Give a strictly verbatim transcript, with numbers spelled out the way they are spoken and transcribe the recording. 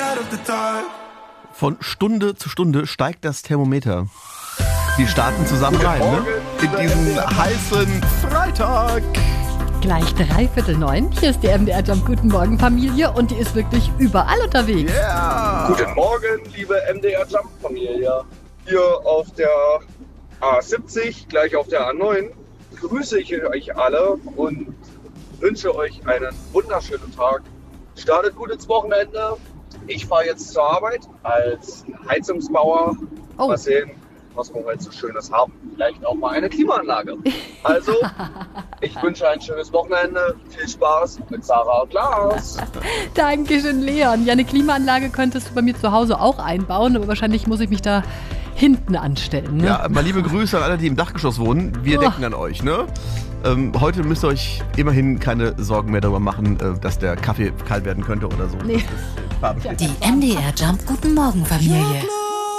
Von Stunde zu Stunde steigt das Thermometer. Wir starten zusammen rein, ne? In diesen heißen Freitag. Gleich dreiviertel neun. Hier ist die M D R Jump. Guten Morgen, Familie. Und die ist wirklich überall unterwegs. Yeah. Guten Morgen, liebe M D R Jump Familie. Hier auf der A siebzig, gleich auf der A neun, grüße ich euch alle und wünsche euch einen wunderschönen Tag. Startet gut ins Wochenende. Ich fahre jetzt zur Arbeit als Heizungsbauer. Oh. Mal sehen, was wir heute so Schönes haben. Vielleicht auch mal eine Klimaanlage. Also, ich wünsche ein schönes Wochenende. Viel Spaß mit Sarah und Lars. Dankeschön, Leon. Ja, eine Klimaanlage könntest du bei mir zu Hause auch einbauen, aber wahrscheinlich muss ich mich da hinten anstellen. Ne? Ja, mal liebe Grüße an alle, die im Dachgeschoss wohnen. Wir Oh. denken an euch, ne? Ähm, heute müsst ihr euch immerhin keine Sorgen mehr darüber machen, äh, dass der Kaffee kalt werden könnte oder so. Nee. Das ist, äh, Die M D R Jump Guten Morgen Familie.